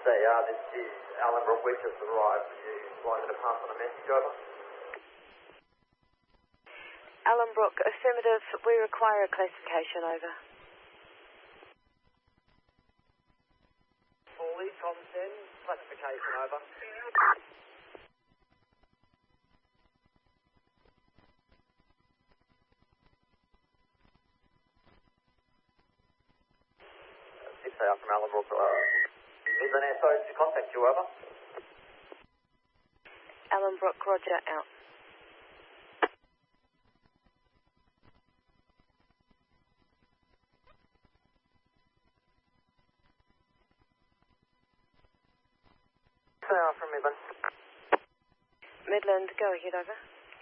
This is Alan Brook. We've just arrived. Would you like me to pass on a message over? Alan Brook, affirmative. We require a classification, over. Fully, Thompson. Classification, over. From Alan Brook. Midland SO to contact you, over. Alan Brook, roger, out. From Midland. Midland, go ahead, over.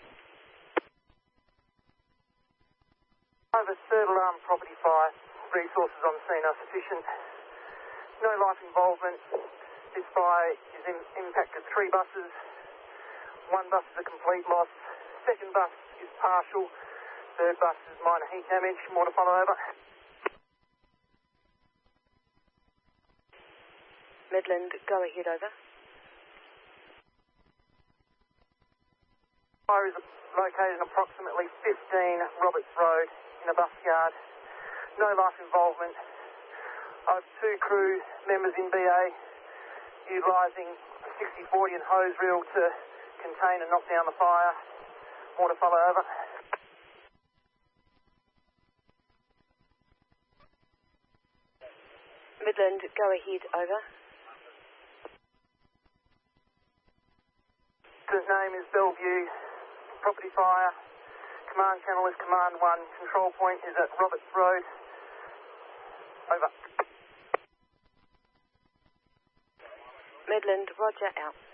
Over, third alarm, property fire. Resources on scene are sufficient. No life involvement. This fire has impacted 3 buses. 1 bus is a complete loss. 2nd bus is partial. 3rd bus is minor heat damage. More to follow, over. Midland, go ahead, over. Fire is located in approximately 15 Roberts Road in a bus yard. No life involvement. I have 2 crew members in BA utilising a 60-40 and hose reel to contain and knock down the fire. More to follow, over. Midland, go ahead, over. His name is Bellevue. Property fire. Command channel is Command 1. Control point is at Roberts Road. Over. Midland, roger, out.